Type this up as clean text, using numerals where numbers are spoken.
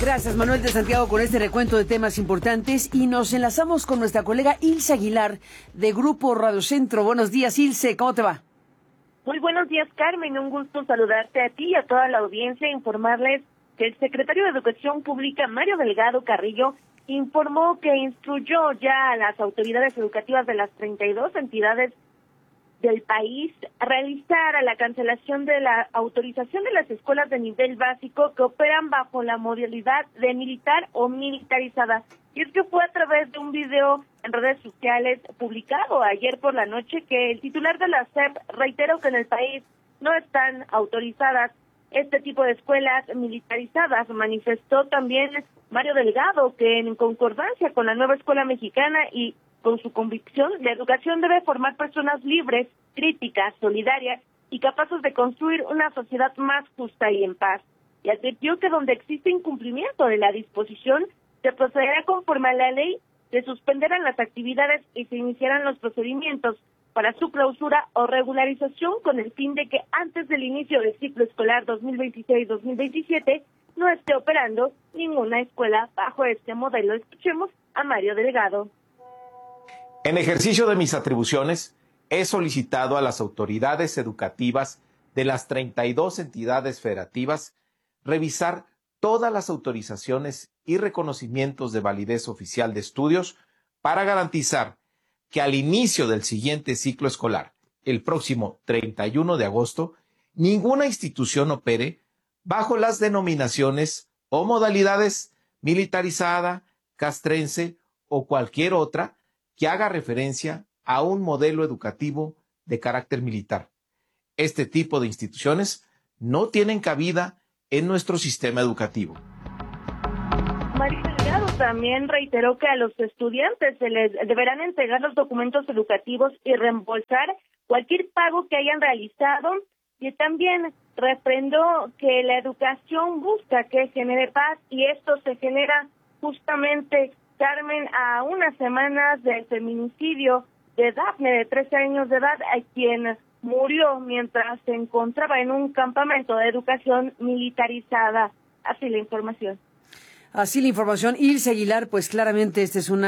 Gracias, Manuel de Santiago, con este recuento de temas importantes. Y nos enlazamos con nuestra colega Ilse Aguilar, de Grupo Radio Centro. Buenos días, Ilse, ¿cómo te va? Muy buenos días, Carmen. Un gusto saludarte a ti y a toda la audiencia e informarles que el secretario de Educación Pública, Mario Delgado Carrillo, informó que instruyó ya a las autoridades educativas de las 32 entidades del país a realizar la cancelación de la autorización de las escuelas de nivel básico que operan bajo la modalidad de militar o militarizada. Y es que fue a través de un video en redes sociales publicado ayer por la noche que el titular de la SEP reiteró que en el país no están autorizadas este tipo de escuelas militarizadas. Manifestó también Mario Delgado que en concordancia con la nueva escuela mexicana y con su convicción, la educación debe formar personas libres, críticas, solidarias y capaces de construir una sociedad más justa y en paz. Y advirtió que donde existe incumplimiento de la disposición, se procederá conforme a la ley, se suspenderán las actividades y se iniciarán los procedimientos para su clausura o regularización con el fin de que antes del inicio del ciclo escolar 2026-2027 no esté operando ninguna escuela bajo este modelo. Escuchemos a Mario Delgado. En ejercicio de mis atribuciones, he solicitado a las autoridades educativas de las 32 entidades federativas revisar todas las autorizaciones y reconocimientos de validez oficial de estudios para garantizar que al inicio del siguiente ciclo escolar, el próximo 31 de agosto, ninguna institución opere bajo las denominaciones o modalidades militarizada, castrense o cualquier otra que haga referencia a un modelo educativo de carácter militar. Este tipo de instituciones no tienen cabida en nuestro sistema educativo. Mario Delgado también reiteró que a los estudiantes se les deberán entregar los documentos educativos y reembolsar cualquier pago que hayan realizado, y también refrendó que la educación busca que genere paz y esto se genera justamente, Carmen, a unas semanas del feminicidio de Dafne, de 13 años de edad, a quien murió mientras se encontraba en un campamento de educación militarizada. Así la información. Ilse Aguilar, pues claramente esta es una